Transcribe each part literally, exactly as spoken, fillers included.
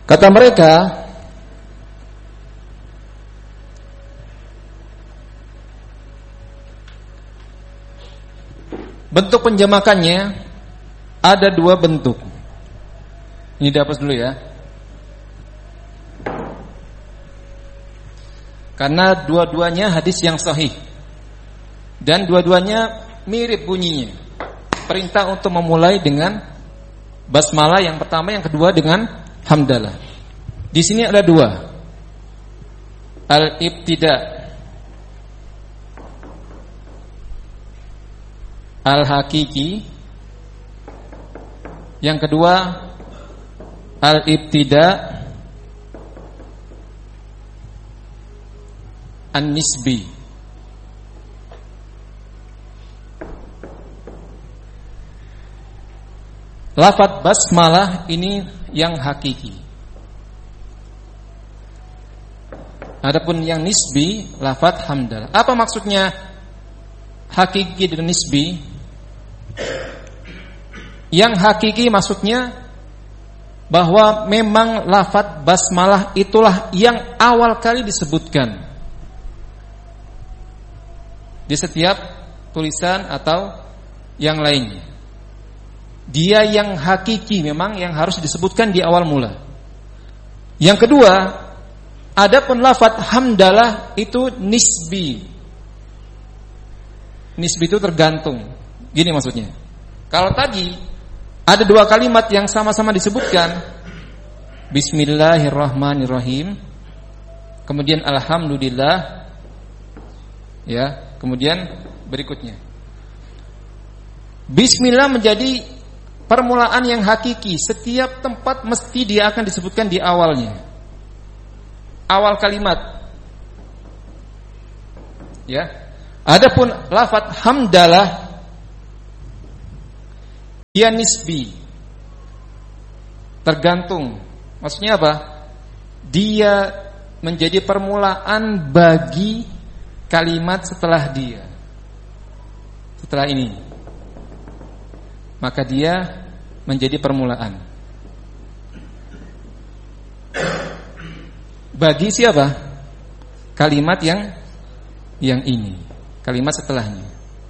Kata mereka, bentuk penjamakannya ada dua bentuk. Ini dihapus dulu ya. Karena dua-duanya hadis yang sahih. Dan dua-duanya mirip bunyinya. Perintah untuk memulai dengan basmalah yang pertama, yang kedua dengan hamdalah. Di sini ada dua. Al-ibtida, al-hakiki. Yang kedua al-ibtida an-nisbi. Lafaz basmalah ini yang hakiki. Adapun yang nisbi lafaz hamdalah. Apa maksudnya hakiki dan nisbi? Yang hakiki maksudnya bahwa memang lafaz basmalah itulah yang awal kali disebutkan di setiap tulisan atau yang lainnya. Dia yang hakiki memang yang harus disebutkan di awal mula. Yang kedua, adapun lafaz hamdalah itu nisbi. Nisbi itu tergantung. Gini maksudnya. Kalau tadi ada dua kalimat yang sama-sama disebutkan, Bismillahirrahmanirrahim, kemudian Alhamdulillah, ya, kemudian berikutnya Bismillah menjadi permulaan yang hakiki. Setiap tempat mesti dia akan disebutkan di awalnya, awal kalimat, ya. Adapun lafaz hamdalah dia nisbi, tergantung. Maksudnya apa? Dia menjadi permulaan bagi kalimat setelah dia, setelah ini, maka dia menjadi permulaan bagi siapa? Kalimat yang yang ini, kalimat setelahnya.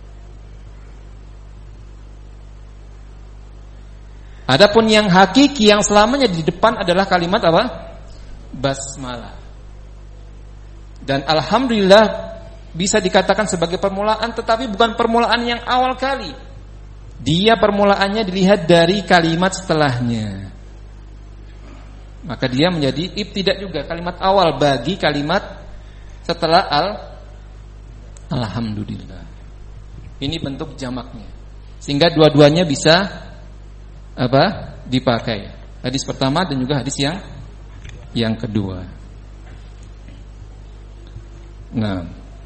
Adapun yang hakiki yang selamanya di depan adalah kalimat apa? Basmalah. Dan alhamdulillah bisa dikatakan sebagai permulaan, tetapi bukan permulaan yang awal kali. Dia permulaannya dilihat dari kalimat setelahnya. Maka dia menjadi ibtidak juga, kalimat awal bagi kalimat setelah al alhamdulillah. Ini bentuk jamaknya. Sehingga dua-duanya bisa apa? Dipakai. Hadis pertama dan juga hadis yang yang kedua. Nah,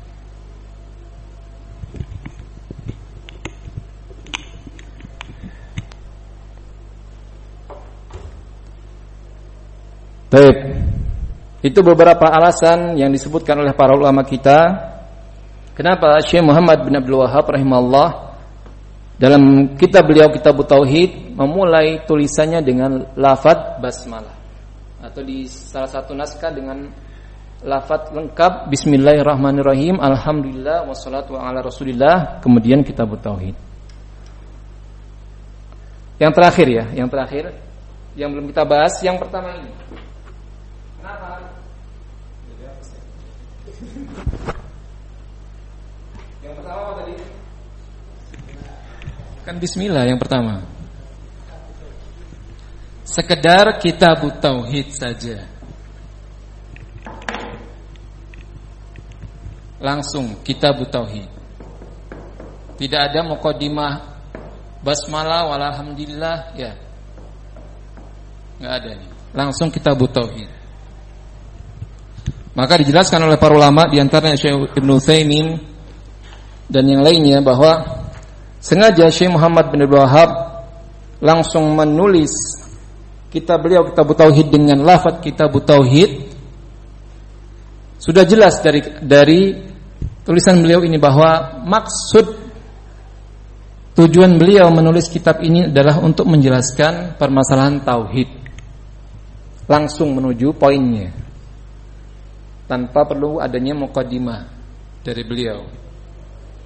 baik. Itu beberapa alasan yang disebutkan oleh para ulama kita kenapa Syekh Muhammad bin Abdul Wahhab rahimahullah dalam kitab beliau Kitab Tauhid memulai tulisannya dengan lafaz basmalah, atau di salah satu naskah dengan lafaz lengkap Bismillahirrahmanirrahim, Alhamdulillah wassalatu ala Rasulillah, kemudian Kitab Tauhid. Yang terakhir ya, yang terakhir yang belum kita bahas, yang pertama ini. Kenapa? Yang pertama apa tadi? Kan bismillah yang pertama. Sekedar Kitab Tauhid saja. Langsung Kitab Tauhid. Tidak ada muqaddimah basmalah walhamdulillah, ya. Enggak ada nih. Langsung Kitab Tauhid. Maka dijelaskan oleh para ulama di antaranya Syekh Ibnu Utsaimin dan yang lainnya bahwa sengaja Syekh Muhammad bin Abdul Wahhab langsung menulis kitab beliau Kitab Tauhid dengan lafaz Kitab Tauhid. Sudah jelas dari dari tulisan beliau ini bahwa maksud tujuan beliau menulis kitab ini adalah untuk menjelaskan permasalahan tauhid. langsung menuju poinnya tanpa perlu adanya muqaddimah dari beliau.